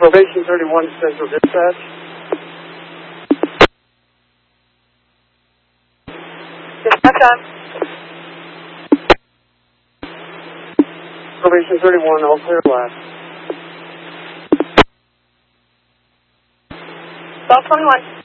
Probation 31 Central Dispatch. Dispatch on. Probation 31, all clear last. 1221.